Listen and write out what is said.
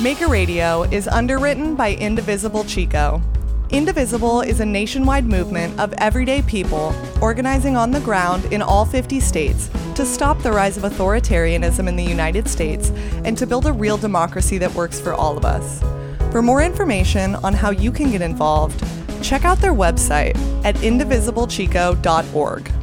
Maker Radio is underwritten by Indivisible Chico. Indivisible is a nationwide movement of everyday people organizing on the ground in all 50 states to stop the rise of authoritarianism in the United States and to build a real democracy that works for all of us. For more information on how you can get involved, check out their website at indivisiblechico.org.